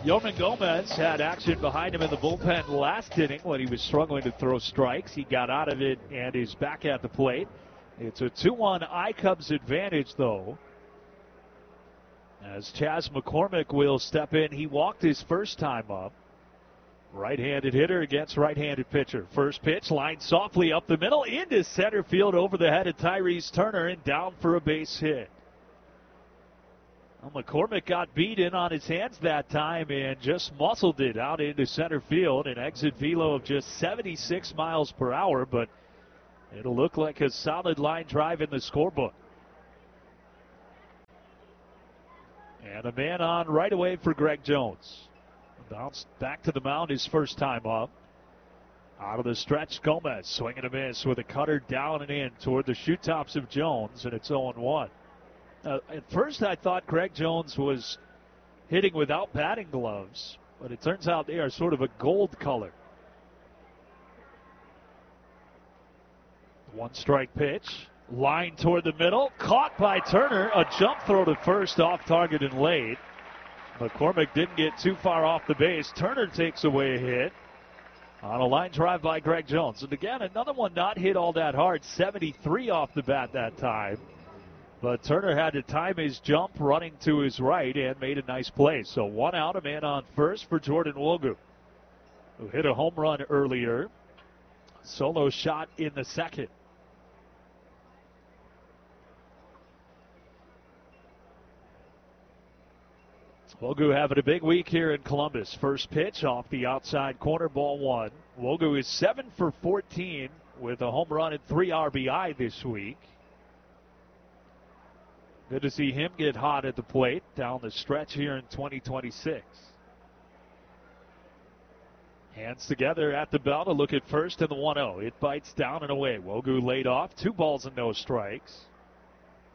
Yoman Gomez had action behind him in the bullpen last inning when he was struggling to throw strikes. He got out of it and is back at the plate. It's a 2-1 iCubs advantage, though, as Chas McCormick will step in. He walked his first time up. Right-handed hitter against right-handed pitcher. First pitch lined softly up the middle into center field over the head of Tyrese Turner and down for a base hit. Well, McCormick got beat in on his hands that time and just muscled it out into center field. An exit velo of just 76 miles per hour, but it'll look like a solid line drive in the scorebook. And a man on right away for Greg Jones. Bounced back to the mound his first time up. Out of the stretch, Gomez swinging a miss with a cutter down and in toward the shoe tops of Jones, and it's 0-1. At first I thought Greg Jones was hitting without batting gloves, but it turns out they are sort of a gold color. One strike pitch, line toward the middle, caught by Turner, a jump throw to first off target and late. McCormick didn't get too far off the base. Turner takes away a hit on a line drive by Greg Jones. And again, another one not hit all that hard, 73 off the bat that time. But Turner had to time his jump running to his right and made a nice play. So one out, a man on first for Jordan Wogu, who hit a home run earlier. Solo shot in the second. Wogu having a big week here in Columbus. First pitch off the outside corner, ball one. Wogu is 7 for 14 with a home run and 3 RBI this week. Good to see him get hot at the plate down the stretch here in 2026. Hands together at the belt. A look at first and the 1-0. It bites down and away. Wogu laid off. 2 balls and no strikes.